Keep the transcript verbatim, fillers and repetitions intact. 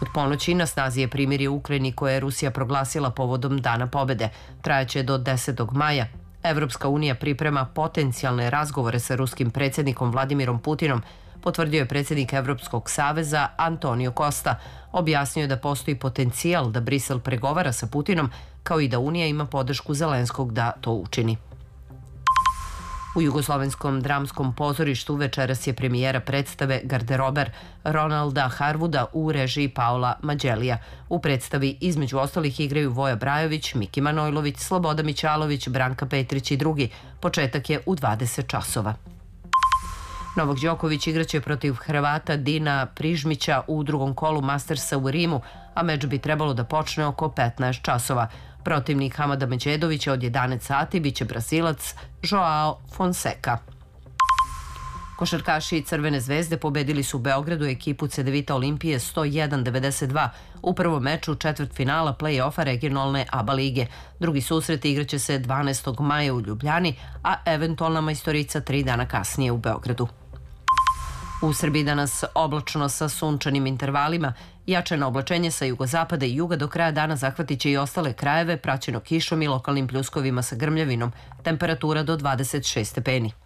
Od ponoći na snazi je primirje u Ukrajini koje je Rusija proglasila povodom Dana pobede. Trajaće do desetog maja. Evropska unija priprema potencijalne razgovore sa ruskim predsjednikom Vladimirom Putinom, potvrdio je predsjednik Evropskog saveza Antonio Costa. Objasnio je da postoji potencijal da Brisel pregovara sa Putinom, kao i da Unija ima podršku Zelenskog da to učini. U Jugoslovenskom dramskom pozorištu večeras je premijera predstave Garderober Ronalda Harwooda u režiji Paola Mađelija. U predstavi između ostalih igraju Voja Brajović, Miki Manojlović, Sloboda Mićalović, Branka Petrić i drugi. Početak je u dvadeset časova. Novak Đoković igraće protiv Hrvata Dina Prižmića u drugom kolu Mastersa u Rimu, a meč bi trebalo da počne oko petnaest časova. Protivnik Hamada Međedovića od jedanaest sati biće Brazilac Joao Fonseca. Košarkaši Crvene zvezde pobedili su u Beogradu ekipu Cedevita Olimpije sto jedan devedeset dva u prvom meču četvrtfinala play-offa regionalne A B A lige. Drugi susret igraće se dvanaestog maja u Ljubljani, a eventualna majstorica tri dana kasnije u Beogradu. U Srbiji danas oblačno sa sunčanim intervalima, jačano oblačenje sa jugozapada i juga do kraja dana zahvatiće i ostale krajeve, praćeno kišom i lokalnim pljuskovima sa grmljavinom, temperatura do dvadeset šest stepeni.